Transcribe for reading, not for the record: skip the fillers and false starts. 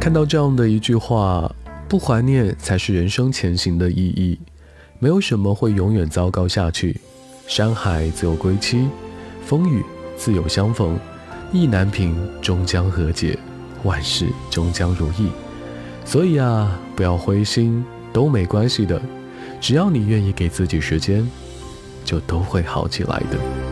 看到这样的一句话，不怀念才是人生前行的意义。没有什么会永远糟糕下去，山海自有归期，风雨自有相逢，意难平终将和解，万事终将如意。所以啊，不要灰心，都没关系的，只要你愿意给自己时间，就都会好起来的。